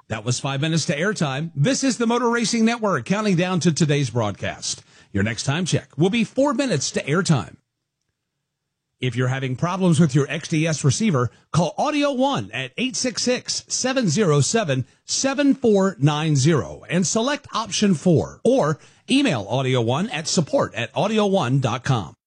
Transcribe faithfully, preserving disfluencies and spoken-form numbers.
That was five minutes to airtime. This is the Motor Racing Network counting down to today's broadcast. Your next time check will be four minutes to airtime. If you're having problems with your X D S receiver, call Audio One at eight six six, seven zero seven, seven four nine zero and select option four, or email Audio One at support at audio one dot com.